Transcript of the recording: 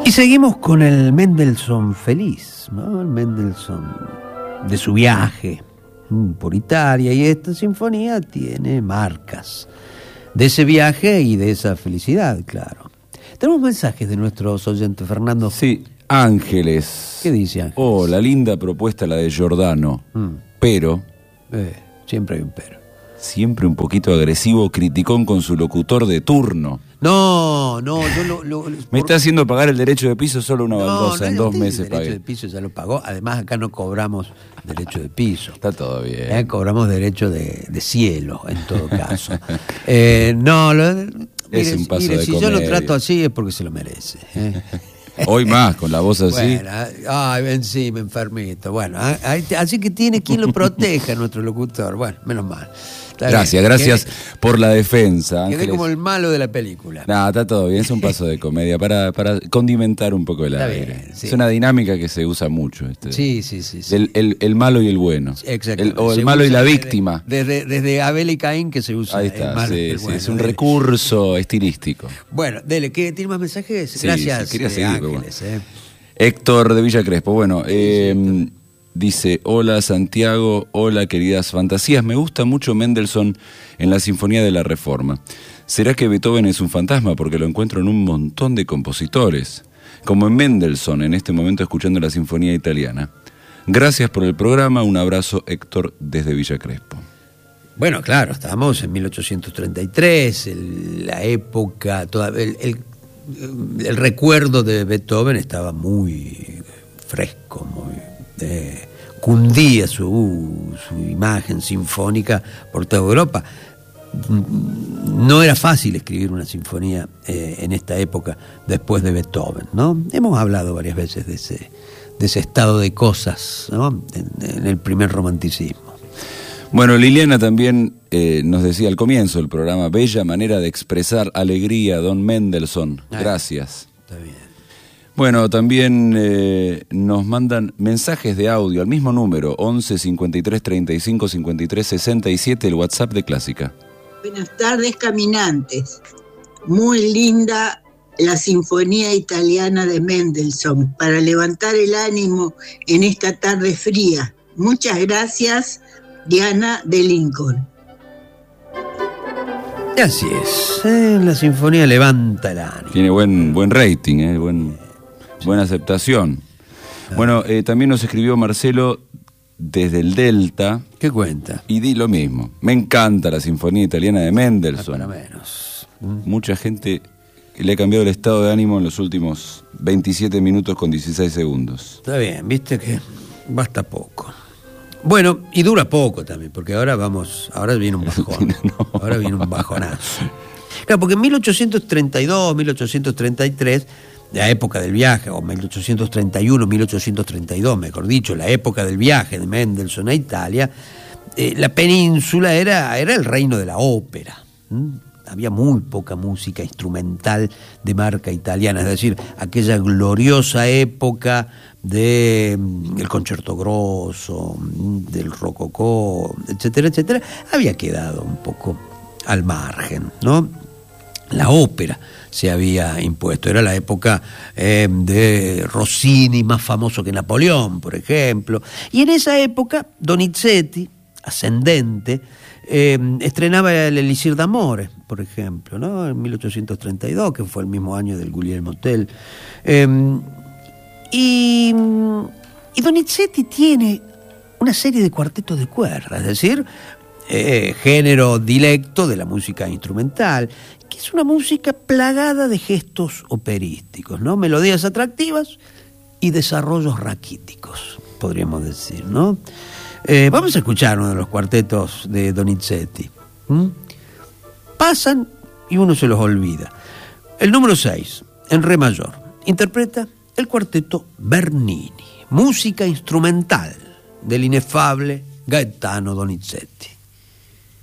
Y seguimos con el Mendelssohn feliz, ¿no? El Mendelssohn de su viaje por Italia, y esta sinfonía tiene marcas de ese viaje y de esa felicidad, claro. Tenemos mensajes de nuestros oyentes, Fernando. Sí, Ángeles. ¿Qué dice Ángeles? Oh, la linda propuesta la de Giordano, pero... siempre hay un pero. Siempre un poquito agresivo, criticón con su locutor de turno. No, yo Me está haciendo pagar el derecho de piso solo una baldosa, en 2 meses el derecho pagué. de piso ya lo pagó, además acá no cobramos derecho de piso. Está todo bien. Cobramos derecho de cielo, en todo caso. Es un paso de si comedia. yo lo trato así es porque se lo merece. Hoy más, con la voz así. Bueno, ay, encima, enfermito. Bueno, así que tiene quien lo proteja, nuestro locutor. Bueno, menos mal. Gracias por la defensa, Ángeles. Quedé como el malo de la película. No, está todo bien, es un paso de comedia para condimentar un poco el aire. Sí. Es una dinámica que se usa mucho. Sí. El malo y el bueno. Exactamente. O el malo y la víctima. Desde Abel y Caín que se usa. Ahí está, el malo y el sí, bueno. es un recurso estilístico. Bueno, dele, ¿tiene más mensajes? Sí, Gracias, quería seguir, Ángeles. Bueno. Héctor de Villa Crespo, bueno, dice, hola Santiago, hola queridas fantasías, me gusta mucho Mendelssohn en la Sinfonía de la Reforma. ¿Será que Beethoven es un fantasma? Porque lo encuentro en un montón de compositores, como en Mendelssohn, en este momento escuchando la Sinfonía Italiana. Gracias por el programa, un abrazo, Héctor desde Villa Crespo. Bueno, claro, estábamos en 1833, la época, el recuerdo de Beethoven estaba muy fresco, muy cundía su imagen sinfónica por toda Europa. No era fácil escribir una sinfonía en esta época después de Beethoven, ¿no? Hemos hablado varias veces de ese estado de cosas, ¿no? En el primer romanticismo. Bueno, Liliana también nos decía al comienzo del programa, bella manera de expresar alegría, don Mendelssohn. Gracias. Está bien. Bueno, también nos mandan mensajes de audio al mismo número, 11 53 35 53 67, el WhatsApp de Clásica. Buenas tardes, caminantes. Muy linda la Sinfonía Italiana de Mendelssohn para levantar el ánimo en esta tarde fría. Muchas gracias, Diana de Lincoln. Así es, la sinfonía levanta el ánimo. Tiene buen rating, buena aceptación. Bueno, también nos escribió Marcelo desde el Delta. ¿Qué cuenta? Y di lo mismo. Me encanta la Sinfonía Italiana de Mendelssohn. Para menos. Mucha gente le ha cambiado el estado de ánimo en los últimos 27 minutos con 16 segundos. Está bien, viste que basta poco. Bueno, y dura poco también, porque ahora viene un bajón. Ahora viene un bajonazo. Claro, porque en 1832, 1833, la época del viaje, o 1831, 1832, mejor dicho, la época del viaje de Mendelssohn a Italia, la península era el reino de la ópera. Había muy poca música instrumental de marca italiana, es decir, aquella gloriosa época del concierto grosso, del rococó, etcétera, etcétera, había quedado un poco al margen, ¿no? La ópera se había impuesto, era la época de Rossini, más famoso que Napoleón, por ejemplo, y en esa época Donizetti, ascendente, estrenaba el Elixir d'Amore, por ejemplo, ¿no? En 1832, que fue el mismo año del Guglielmo Tell. Y Donizetti tiene una serie de cuartetos de cuerdas, es decir, género dilecto de la música instrumental, que es una música plagada de gestos operísticos, ¿no? Melodías atractivas y desarrollos raquíticos, podríamos decir, ¿no? Vamos a escuchar uno de los cuartetos de Donizetti. Pasan y uno se los olvida. El número 6, en re mayor, interpreta el cuarteto Bernini, música instrumental del inefable Gaetano Donizetti.